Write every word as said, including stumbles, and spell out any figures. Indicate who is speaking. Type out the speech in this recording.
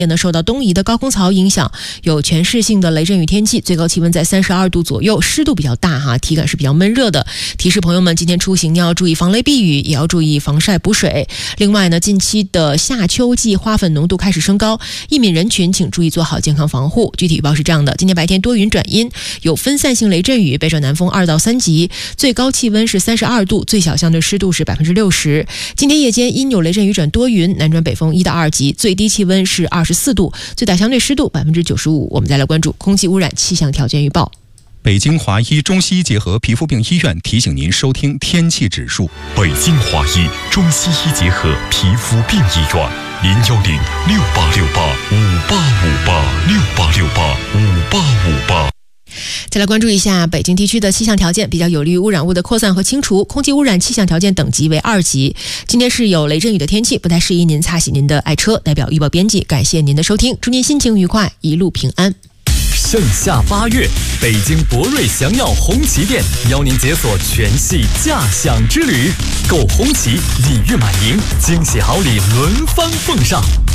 Speaker 1: 也呢受到东移的高空槽影响，有全市性的雷阵雨天气，最高气温在三十二度左右，湿度比较大哈，体感是比较闷热的。提示朋友们今天出行要注意防雷避雨，也要注意防晒补水。另外呢，近期的夏秋季花粉浓度开始升高，易敏人群请注意做好健康防护。具体预报是这样的：今天白天多云转阴，有分散性雷阵雨，北转南风二到三级，最高气温是三十二度，最小相对湿度是百分之六十。今天夜间阴有雷阵雨转多云，南转北风一到二级，最低气温是二十四度，最大相对湿度百分之九十五。我们再来关注空气污染气象条件预报。
Speaker 2: 北京华医中西医结合皮肤病医院提醒您收听天气指数。
Speaker 3: 北京华医中西医结合皮肤病医院，零幺零六八六八五八五八六八六八五八五八。
Speaker 1: 再来关注一下北京地区的气象条件，比较有利于污染物的扩散和清除。空气污染气象条件等级为二级。今天是有雷阵雨的天气，不太适宜您擦洗您的爱车。代表预报编辑感谢您的收听，祝您心情愉快，一路平安。
Speaker 4: 盛夏八月，北京博瑞祥耀红旗店邀您解锁全系驾享之旅，购红旗礼遇满盈，惊喜好礼轮番奉上。